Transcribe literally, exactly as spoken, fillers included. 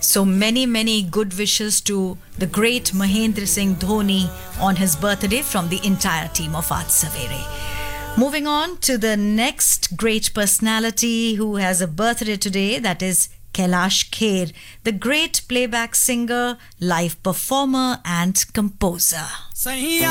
So many, many good wishes to the great Mahendra Singh Dhoni on his birthday from the entire team of Aaj Savere. Moving on to the next great personality who has a birthday today, that is Kailash Kher, the great playback singer, live performer and composer.